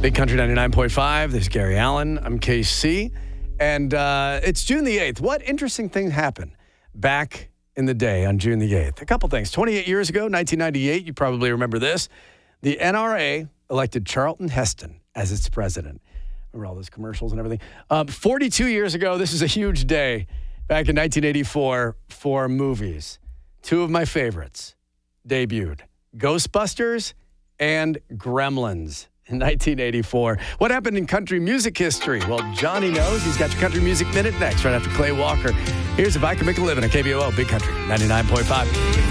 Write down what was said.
Big Country 99.5. This is Gary Allen. I'm KC. And it's June the 8th. What interesting thing happened back in the day on June the 8th? A couple things. 28 years ago, 1998, you probably remember this. The NRA elected Charlton Heston as its president. Remember all those commercials and everything? 42 years ago, this is a huge day. Back in 1984, for movies. Two of my favorites debuted. Ghostbusters and Gremlins in 1984. What happened in country music history? Well, Johnny knows. He's got your Country Music Minute next, right after Clay Walker. Here's If I Could Make a Living at KBOO, Big Country 99.5.